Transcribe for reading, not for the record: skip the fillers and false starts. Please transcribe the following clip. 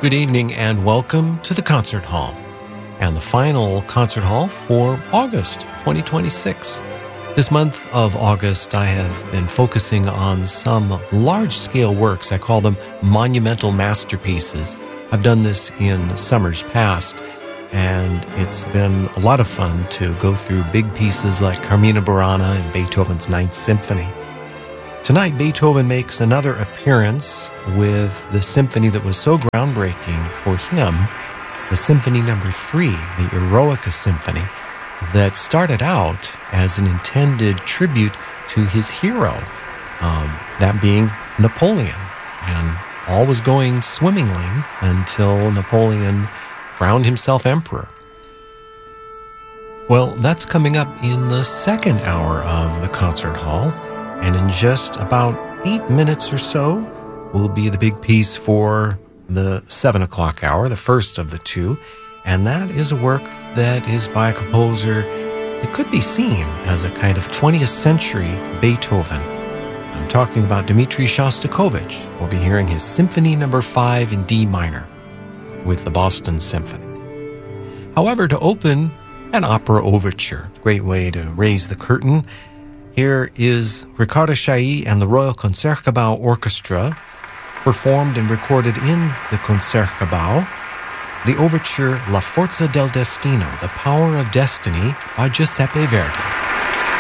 Good evening and welcome to the Concert Hall, and the final Concert Hall for August 2026. This month of August, I have been focusing on some large-scale works. I call them monumental masterpieces. I've done this in summers past, and it's been a lot of fun to go through big pieces like Carmina Burana and Beethoven's Ninth Symphony. Tonight, Beethoven makes another appearance with the symphony that was so groundbreaking for him, the Symphony No. 3, the Eroica Symphony, that started out as an intended tribute to his hero, that being Napoleon. And all was going swimmingly until Napoleon crowned himself emperor. Well, that's coming up in the second hour of the Concert Hall. And in just about 8 minutes or so will be the big piece for the 7 o'clock hour, the first of the two. And that is a work that is by a composer that could be seen as a kind of 20th century Beethoven. I'm talking about Dmitri Shostakovich. We'll be hearing his Symphony No. 5 in D minor with the Boston Symphony. However, to open an opera overture, great way to raise the curtain, here is Riccardo Chailly and the Royal Concertgebouw Orchestra, performed and recorded in the Concertgebouw, the overture La Forza del Destino, The Power of Destiny by Giuseppe Verdi.